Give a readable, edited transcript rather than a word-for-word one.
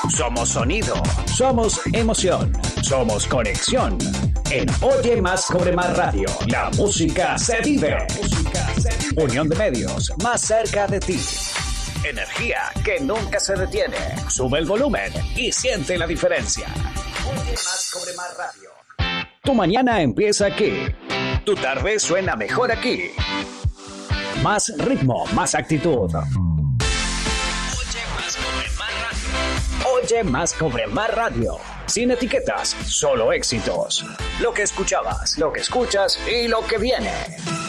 somos sonido, somos emoción, somos conexión. En Oye Más Cobre Más Radio, la música se vive. Unión de medios, más cerca de ti. Energía que nunca se detiene. Sube el volumen y siente la diferencia. Oye Más Cobre Más Radio. Tu mañana empieza aquí. Tu tarde suena mejor aquí. Más ritmo, más actitud. Oye Más Cobre Más Radio. Sin etiquetas, solo éxitos. Lo que escuchabas, lo que escuchas y lo que viene.